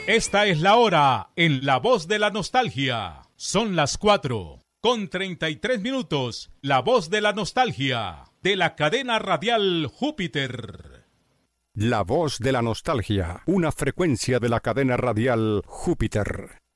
Esta es la hora en La Voz de la Nostalgia. Son las 4:33. La Voz de la Nostalgia, de la cadena radial Júpiter. La Voz de la Nostalgia, una frecuencia de la cadena radial Júpiter.